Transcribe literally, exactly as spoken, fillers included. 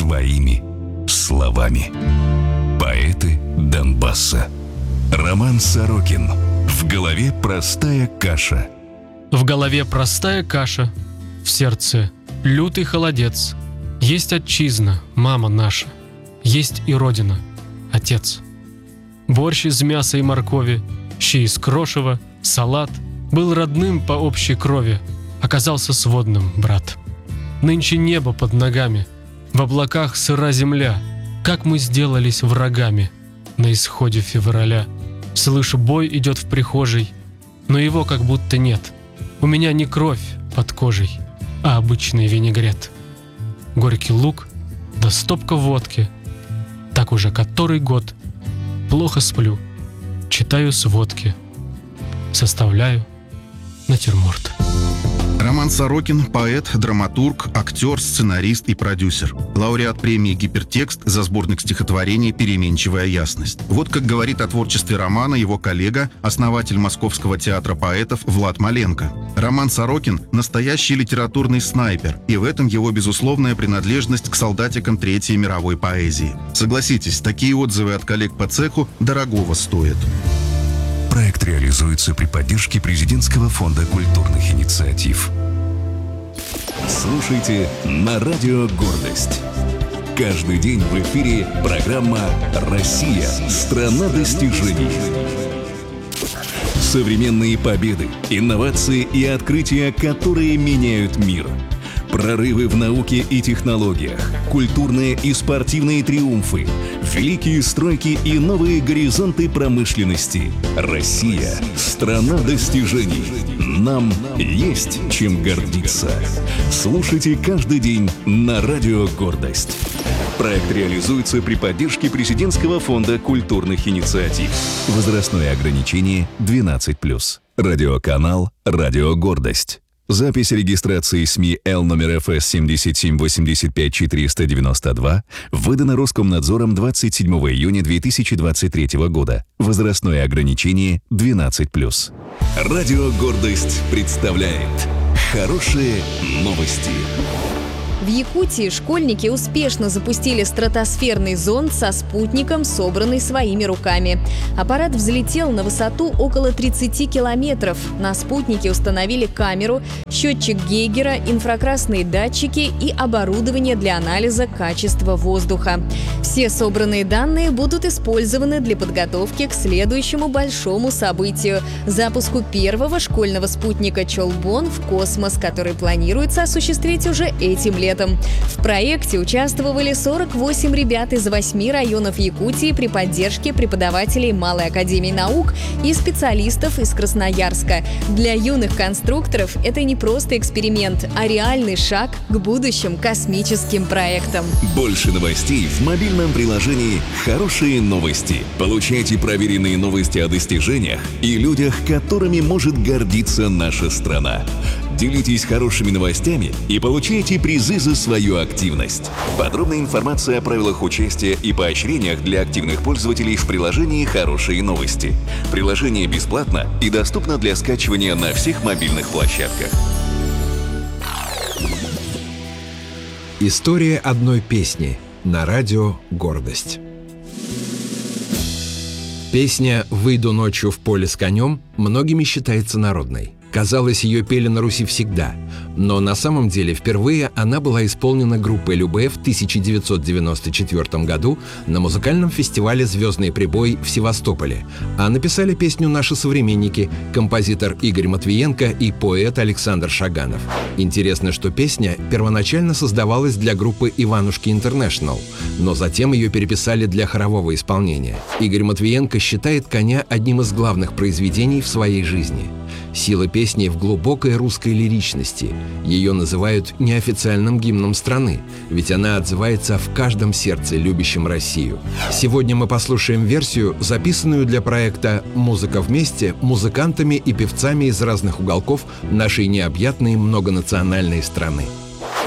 своими словами. Поэты Донбасса. Роман Сорокин. В голове простая каша. В голове простая каша, в сердце лютый холодец. Есть отчизна, мама наша, есть и родина, отец. Борщ из мяса и моркови, щи из крошева, салат. Был родным по общей крови, оказался сводным брат. Нынче небо под ногами, в облаках сыра земля. Как мы сделались врагами на исходе февраля. Слышу, бой идет в прихожей, но его как будто нет. У меня не кровь под кожей, а обычный винегрет. Горький лук да стопка водки. Так уже который год. Плохо сплю, читаю сводки, составляю натюрморт. Роман Сорокин – поэт, драматург, актер, сценарист и продюсер. Лауреат премии «Гипертекст» за сборник стихотворений «Переменчивая ясность». Вот как говорит о творчестве романа его коллега, основатель Московского театра поэтов Влад Маленко. Роман Сорокин – настоящий литературный снайпер, и в этом его безусловная принадлежность к солдатикам Третьей мировой поэзии. Согласитесь, такие отзывы от коллег по цеху дорогого стоят. Проект реализуется при поддержке Президентского фонда культурных инициатив. Слушайте на радио «Гордость». Каждый день в эфире программа «Россия. Страна достижений». Современные победы, инновации и открытия, которые меняют мир. Прорывы в науке и технологиях, культурные и спортивные триумфы, великие стройки и новые горизонты промышленности. Россия – страна достижений. Нам есть чем гордиться. Слушайте каждый день на радио «Гордость». Проект реализуется при поддержке Президентского фонда культурных инициатив. Возрастное ограничение двенадцать плюс. Радиоканал «Радио Гордость». Запись регистрации СМИ Л номер эф эс семь семь восемь пять четыре девять два выдана Роскомнадзором двадцать седьмого июня две тысячи двадцать третьего года. Возрастное ограничение двенадцать плюс. Радио «Гордость» представляет хорошие новости. В Якутии школьники успешно запустили стратосферный зонд со спутником, собранный своими руками. Аппарат взлетел на высоту около тридцати километров. На спутнике установили камеру, счетчик Гейгера, инфракрасные датчики и оборудование для анализа качества воздуха. Все собранные данные будут использованы для подготовки к следующему большому событию – запуску первого школьного спутника «Чолбон» в космос, который планируется осуществить уже этим летом. В проекте участвовали сорок восемь ребят из восьми районов Якутии при поддержке преподавателей Малой академии наук и специалистов из Красноярска. Для юных конструкторов это не просто эксперимент, а реальный шаг к будущим космическим проектам. Больше новостей в мобильном приложении «Хорошие новости». Получайте проверенные новости о достижениях и людях, которыми может гордиться наша страна. Делитесь хорошими новостями и получайте призы за свою активность. Подробная информация о правилах участия и поощрениях для активных пользователей в приложении «Хорошие новости». Приложение бесплатно и доступно для скачивания на всех мобильных площадках. История одной песни на радио «Гордость». Песня «Выйду ночью в поле с конем» многими считается народной. Казалось, ее пели на Руси всегда, но на самом деле впервые она была исполнена группой Любэ в тысяча девятьсот девяносто четвёртом году на музыкальном фестивале «Звездный прибой» в Севастополе, а написали песню наши современники, композитор Игорь Матвиенко и поэт Александр Шаганов. Интересно, что песня первоначально создавалась для группы «Иванушки Интернешнл», но затем ее переписали для хорового исполнения. Игорь Матвиенко считает «Коня» одним из главных произведений в своей жизни. Сила песни в глубокой русской лиричности. Ее называют неофициальным гимном страны, ведь она отзывается в каждом сердце, любящем Россию. Сегодня мы послушаем версию, записанную для проекта «Музыка вместе» музыкантами и певцами из разных уголков нашей необъятной многонациональной страны.